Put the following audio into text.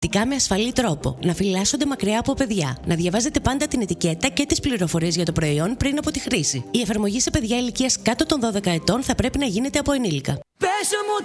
Με ασφαλή τρόπο. Να φυλάσσονται μακριά από παιδιά. Να διαβάζετε πάντα την ετικέτα και τις πληροφορίες για το προϊόν πριν από τη χρήση. Η εφαρμογή σε παιδιά ηλικίας κάτω των 12 ετών θα πρέπει να γίνεται από ενήλικα. Πες μου